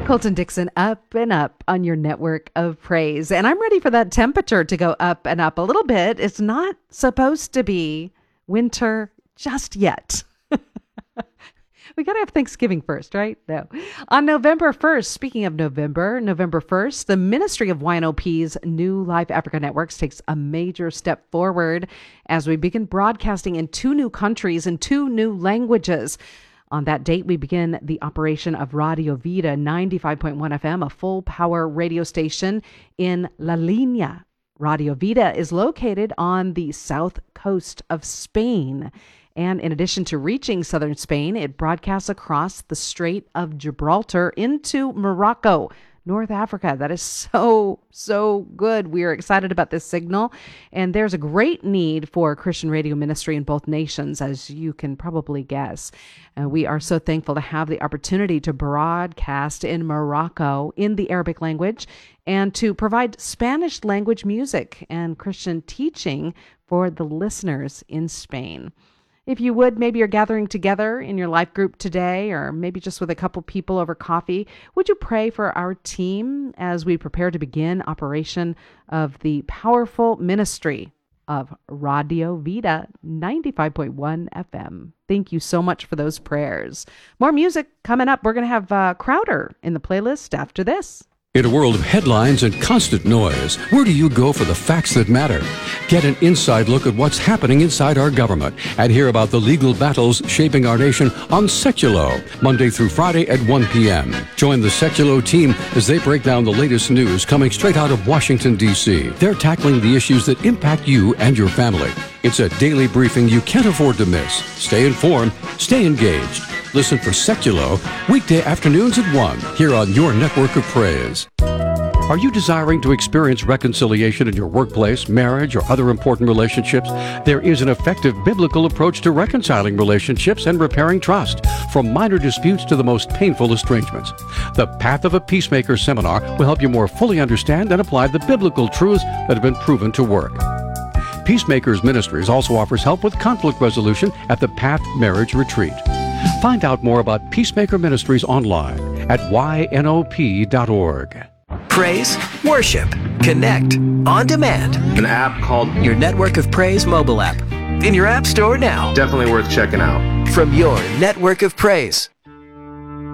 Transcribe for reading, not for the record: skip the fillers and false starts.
Colton Dixon, up and up on your network of praise. And I'm ready for that temperature to go up and up a little bit. It's not supposed to be winter just yet. We got to have Thanksgiving first, right? No. On November 1st, speaking of November 1st, the Ministry of YNOP's New Life Africa Networks takes a major step forward as we begin broadcasting in 2 new countries and 2 new languages. On that date, we begin the operation of Radio Vida 95.1 FM, a full-power radio station in La Línea. Radio Vida is located on the south coast of Spain. And in addition to reaching southern Spain, it broadcasts across the Strait of Gibraltar into Morocco, North Africa. That is so good. We are excited about this signal. And there's a great need for Christian radio ministry in both nations, as you can probably guess. We are so thankful to have the opportunity to broadcast in Morocco in the Arabic language and to provide Spanish language music and Christian teaching for the listeners in Spain. If you would, maybe you're gathering together in your life group today, or maybe just with a couple people over coffee. Would you pray for our team as we prepare to begin operation of the powerful ministry of Radio Vida 95.1 FM? Thank you so much for those prayers. More music coming up. We're going to have Crowder in the playlist after this. In a world of headlines and constant noise, where do you go for the facts that matter? Get an inside look at what's happening inside our government and hear about the legal battles shaping our nation on Seculo, Monday through Friday at 1 p.m. Join the Seculo team as they break down the latest news coming straight out of Washington, D.C. They're tackling the issues that impact you and your family. It's a daily briefing you can't afford to miss. Stay informed, stay engaged. Listen for Seculo weekday afternoons at 1 here on your network of praise. Are you desiring to experience reconciliation in your workplace, marriage, or other important relationships? There is an effective biblical approach to reconciling relationships and repairing trust, from minor disputes to the most painful estrangements. The Path of a Peacemaker seminar will help you more fully understand and apply the biblical truths that have been proven to work. Peacemakers Ministries also offers help with conflict resolution at the Path Marriage Retreat. Find out more about Peacemaker Ministries online at ynop.org. Praise, worship, connect, on demand. An app called Your Network of Praise mobile app. In your app store now. Definitely worth checking out. From your Network of Praise.